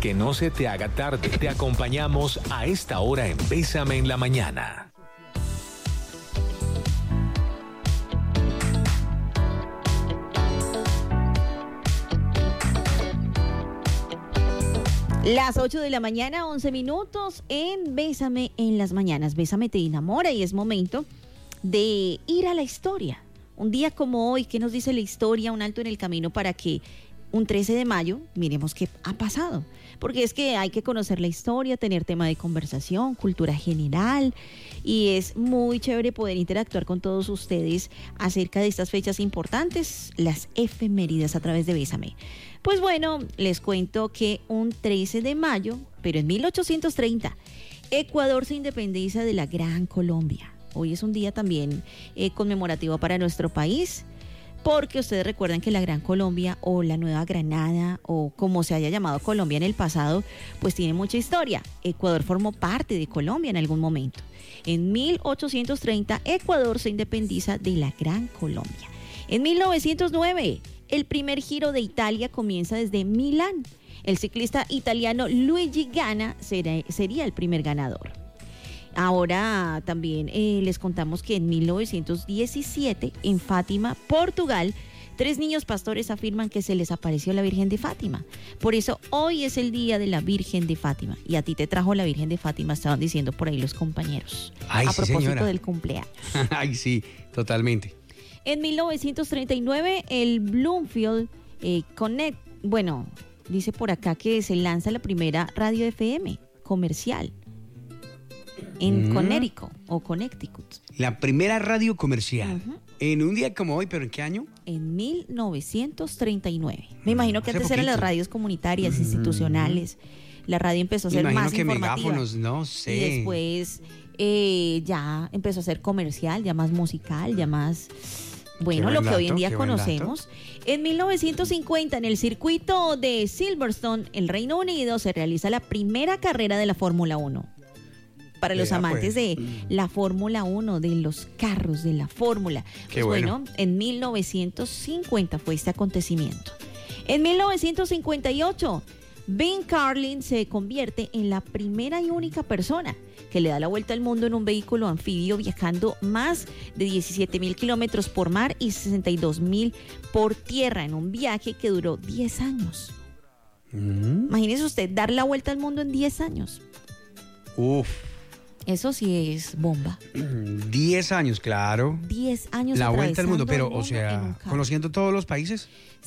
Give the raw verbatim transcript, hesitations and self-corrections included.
Que no se te haga tarde. Te acompañamos a esta hora en Bésame en la Mañana. Las ocho de la mañana, once minutos en Bésame en las Mañanas. Bésame te enamora y es momento de ir a la historia. Un día como hoy, ¿qué nos dice la historia? Un alto en el camino para que un trece de mayo miremos qué ha pasado. Porque es que hay que conocer la historia, tener tema de conversación, cultura general. Y es muy chévere poder interactuar con todos ustedes acerca de estas fechas importantes, las efemérides a través de Bésame. Pues bueno, les cuento que un trece de mayo, pero en mil ochocientos treinta, Ecuador se independiza de la Gran Colombia. Hoy es un día también eh, conmemorativo para nuestro país, porque ustedes recuerdan que la Gran Colombia o la Nueva Granada o como se haya llamado Colombia en el pasado, pues tiene mucha historia. Ecuador formó parte de Colombia en algún momento. En mil ochocientos treinta, Ecuador se independiza de la Gran Colombia. En mil novecientos nueve, el primer Giro de Italia comienza desde Milán. El ciclista italiano Luigi Ganna será, sería el primer ganador. Ahora también eh, les contamos que en mil novecientos diecisiete, en Fátima, Portugal, tres niños pastores afirman que se les apareció la Virgen de Fátima. Por eso hoy es el día de la Virgen de Fátima. Y a ti te trajo la Virgen de Fátima, estaban diciendo por ahí los compañeros. Ay, a sí, propósito señora. del cumpleaños. Ay, sí, totalmente. En mil novecientos treinta y nueve, el Bloomfield eh, Connect, bueno, dice por acá que se lanza la primera radio F M comercial en Mm. Connecticut o Connecticut. La primera radio comercial. Ujú. En un día como hoy, ¿pero en qué año? En mil novecientos treinta y nueve. Me imagino que hace antes eran las poquito. radios comunitarias, institucionales. La radio empezó a ser Imagino más que informativa. megáfonos, no sé. Y después eh, ya empezó a ser comercial, ya más musical, ya más... Bueno, Qué lo buen que hoy en dato, día qué buen conocemos. En mil novecientos cincuenta, en el circuito de Silverstone, en Reino Unido, se realiza la primera carrera de la Fórmula uno. Para los Vea, amantes pues. de la Fórmula uno, de los carros, de la Fórmula. Qué Pues bueno. bueno, en mil novecientos cincuenta fue este acontecimiento. En mil novecientos cincuenta y ocho, Ben Carlin se convierte en la primera y única persona que le da la vuelta al mundo en un vehículo anfibio, viajando más de diecisiete mil kilómetros por mar y sesenta y dos mil por tierra, en un viaje que duró diez años. Mm. Imagínese usted dar la vuelta al mundo en diez años. Uf, Eso sí es bomba. diez años, claro. diez años La vuelta al mundo, atravesando pero, el o mundo en un sea, carro. conociendo todos los países.